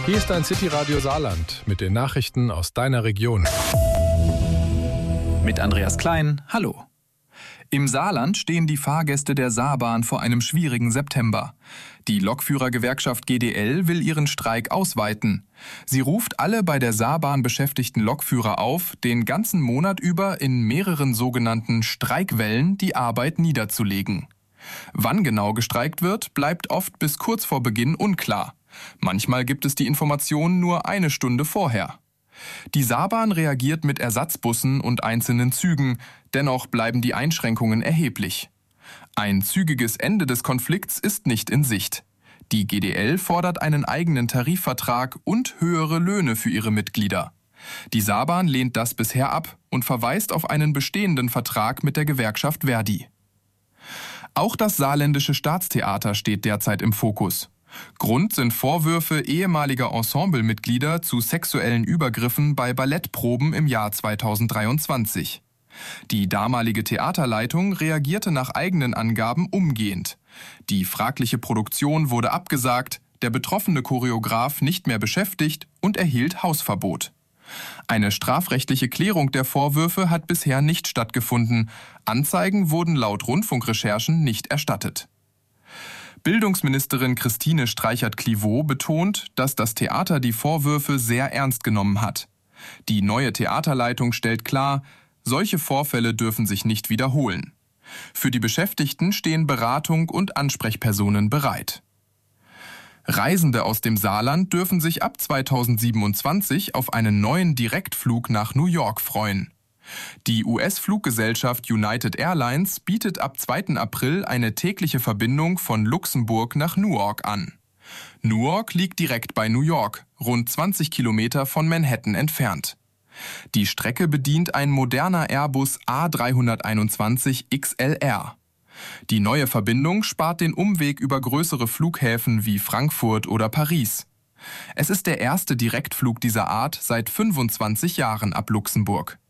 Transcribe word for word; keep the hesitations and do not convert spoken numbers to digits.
Hier ist ein City-Radio Saarland mit den Nachrichten aus deiner Region. Mit Andreas Klein, hallo. Im Saarland stehen die Fahrgäste der Saarbahn vor einem schwierigen September. Die Lokführergewerkschaft G D L will ihren Streik ausweiten. Sie ruft alle bei der Saarbahn beschäftigten Lokführer auf, den ganzen Monat über in mehreren sogenannten Streikwellen die Arbeit niederzulegen. Wann genau gestreikt wird, bleibt oft bis kurz vor Beginn unklar. Manchmal gibt es die Information nur eine Stunde vorher. Die Saarbahn reagiert mit Ersatzbussen und einzelnen Zügen, dennoch bleiben die Einschränkungen erheblich. Ein zügiges Ende des Konflikts ist nicht in Sicht. Die G D L fordert einen eigenen Tarifvertrag und höhere Löhne für ihre Mitglieder. Die Saarbahn lehnt das bisher ab und verweist auf einen bestehenden Vertrag mit der Gewerkschaft ver.di. Auch das Saarländische Staatstheater steht derzeit im Fokus. Grund sind Vorwürfe ehemaliger Ensemblemitglieder zu sexuellen Übergriffen bei Ballettproben im Jahr zweitausenddreiundzwanzig. Die damalige Theaterleitung reagierte nach eigenen Angaben umgehend. Die fragliche Produktion wurde abgesagt, der betroffene Choreograf nicht mehr beschäftigt und erhielt Hausverbot. Eine strafrechtliche Klärung der Vorwürfe hat bisher nicht stattgefunden. Anzeigen wurden laut Rundfunkrecherchen nicht erstattet. Bildungsministerin Christine Streichert-Clivaux betont, dass das Theater die Vorwürfe sehr ernst genommen hat. Die neue Theaterleitung stellt klar, solche Vorfälle dürfen sich nicht wiederholen. Für die Beschäftigten stehen Beratung und Ansprechpersonen bereit. Reisende aus dem Saarland dürfen sich ab zweitausendsiebenundzwanzig auf einen neuen Direktflug nach New York freuen. Die U S-Fluggesellschaft United Airlines bietet ab zweiten April eine tägliche Verbindung von Luxemburg nach Newark an. Newark liegt direkt bei New York, rund zwanzig Kilometer von Manhattan entfernt. Die Strecke bedient ein moderner Airbus A dreihunderteinundzwanzig X L R. Die neue Verbindung spart den Umweg über größere Flughäfen wie Frankfurt oder Paris. Es ist der erste Direktflug dieser Art seit fünfundzwanzig Jahren ab Luxemburg.